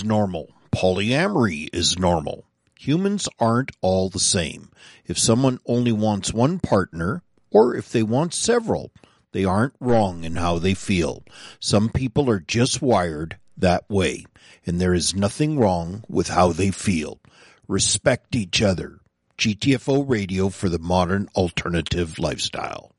is normal. Polyamory is normal. Humans aren't all the same. If someone only wants one partner, or if they want several, they aren't wrong in how they feel. Some people are just wired that way, and there is nothing wrong with how they feel. Respect each other. GTFO Radio for the modern alternative lifestyle.